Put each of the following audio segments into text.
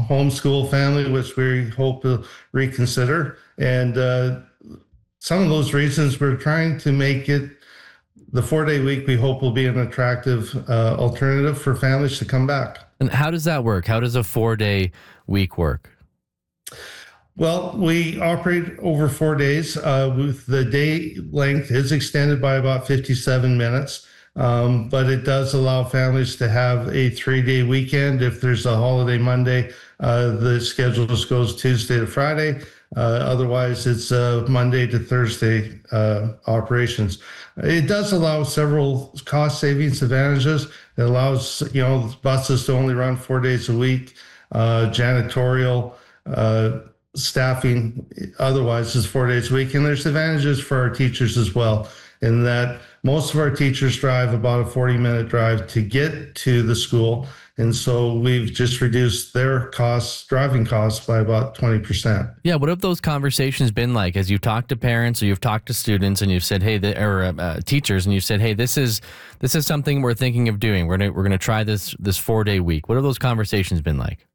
homeschool family, which we hope to reconsider. And some of those reasons, we're trying to make it the 4-day week. We hope will be an attractive alternative for families to come back. And how does that work? How does a 4-day week work? Well, we operate over 4 days. With the day length is extended by about 57 minutes. But it does allow families to have a 3-day weekend. If there's a holiday Monday, the schedule just goes Tuesday to Friday. Otherwise, it's Monday to Thursday operations. It does allow several cost savings advantages. It allows, buses to only run 4 days a week, janitorial, staffing, otherwise is 4 days a week. And there's advantages for our teachers as well, in that most of our teachers drive about a 40-minute drive to get to the school. And so we've just reduced their driving costs by about 20%. Yeah. What have those conversations been like as you've talked to parents or you've talked to students and you've said, hey, teachers, and you've said, hey, this is something we're thinking of doing. We're going to try this 4-day week. What have those conversations been like?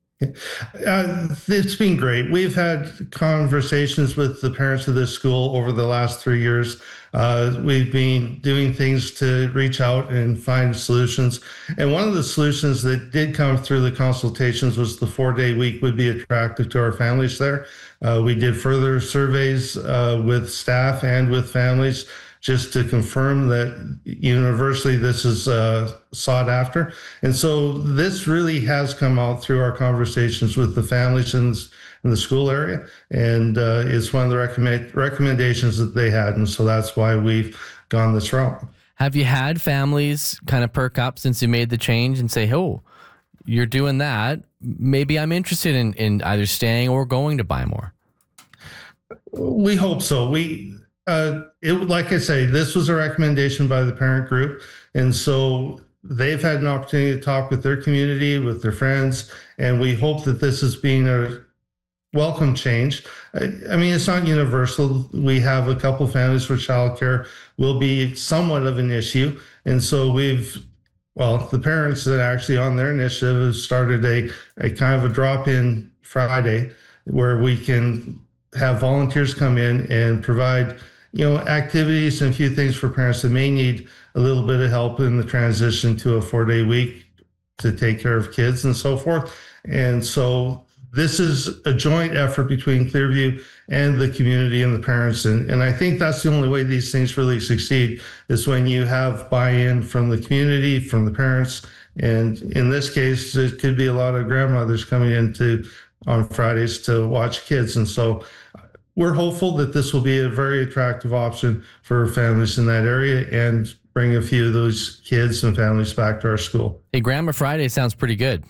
It's been great. We've had conversations with the parents of this school over the last 3 years. We've been doing things to reach out and find solutions. And one of the solutions that did come through the consultations was the 4-day week would be attractive to our families there. We did further surveys with staff and with families just to confirm that universally this is sought after. And so this really has come out through our conversations with the families in the school area, and it's one of the recommendations that they had. And so that's why we've gone this route. Have you had families kind of perk up since you made the change and say, oh, you're doing that, maybe I'm interested in either staying or going to Buy More? We hope so. Like I say, this was a recommendation by the parent group. And so they've had an opportunity to talk with their community, with their friends, and we hope that this has been a welcome change. I mean, it's not universal. We have a couple families where childcare will be somewhat of an issue. And so the parents that actually on their initiative have started a kind of a drop-in Friday where we can have volunteers come in and provide activities and a few things for parents that may need a little bit of help in the transition to a 4-day week to take care of kids and so forth. And so this is a joint effort between Clearview and the community and the parents. And I think that's the only way these things really succeed, is when you have buy-in from the community, from the parents. And in this case, it could be a lot of grandmothers coming in on Fridays to watch kids. And so we're hopeful that this will be a very attractive option for families in that area and bring a few of those kids and families back to our school. Hey, Grandma Friday sounds pretty good,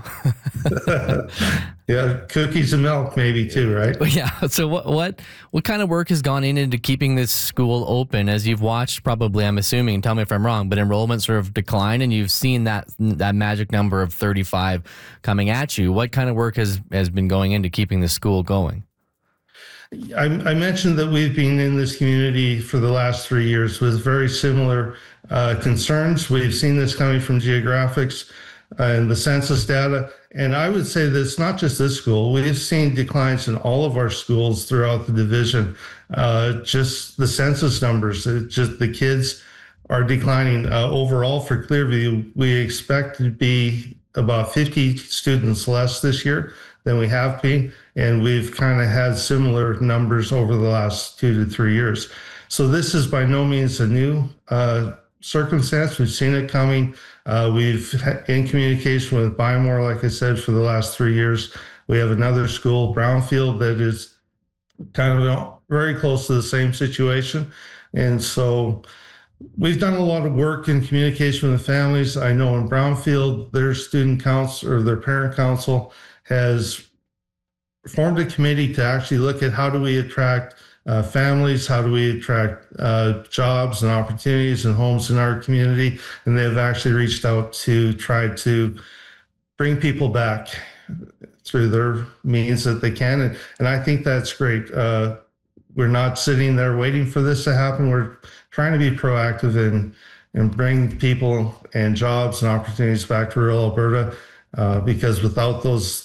Yeah, cookies and milk maybe too, right? Yeah. So what kind of work has gone into keeping this school open? As you've watched, probably, I'm assuming, tell me if I'm wrong, but enrollment sort of decline, and you've seen that magic number of 35 coming at you. What kind of work has been going into keeping the school going? I mentioned that we've been in this community for the last 3 years with very similar concerns. We've seen this coming from geographics and the census data. And I would say that it's not just this school. We've seen declines in all of our schools throughout the division. Just the census numbers, just the kids are declining. Overall for Clearview, we expect to be about 50 students less this year than we have been. And we've kind of had similar numbers over the last 2 to 3 years. So this is by no means a new circumstance. We've seen it coming. We've in communication with Buy More, like I said, for the last 3 years. We have another school, Brownfield, that is kind of very close to the same situation. And so we've done a lot of work in communication with the families. I know in Brownfield, their student council or their parent council has formed a committee to actually look at how do we attract families, how do we attract jobs and opportunities and homes in our community. And they've actually reached out to try to bring people back through their means that they can. And I think that's great. We're not sitting there waiting for this to happen. We're trying to be proactive and bring people and jobs and opportunities back to rural Alberta, because without those